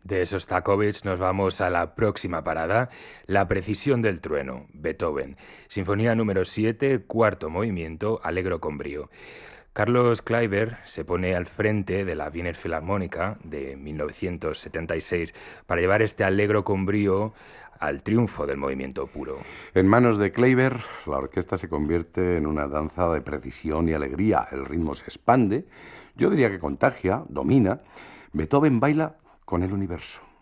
De Sostakovich nos vamos a la próxima parada, La precisión del trueno, Beethoven. Sinfonía número 7, cuarto movimiento, Allegro con brío. Carlos Kleiber se pone al frente de la Wiener Filarmónica de 1976 para llevar este Allegro con brío al triunfo del movimiento puro. En manos de Kleiber, la orquesta se convierte en una danza de precisión y alegría. El ritmo se expande, yo diría que contagia, domina. Beethoven baila con el universo.